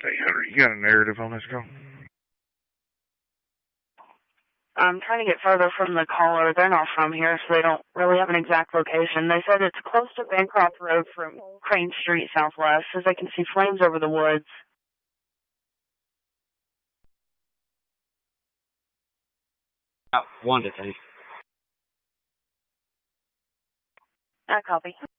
Hey, Hunter, you got a narrative on this girl? I'm trying to get further from the caller. They're not from here, so they don't really have an exact location. They said it's close to Bancroft Road from Crane Street Southwest, as they can see flames over the woods. One to think. I copy.